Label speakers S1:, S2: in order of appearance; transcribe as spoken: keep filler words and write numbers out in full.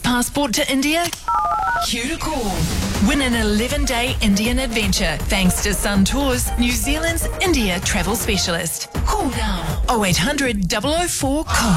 S1: passport to India? Cue to call. Win an eleven-day Indian adventure thanks to Sun Tours, New Zealand's India travel specialist. Call now. oh eight hundred, double oh four, C O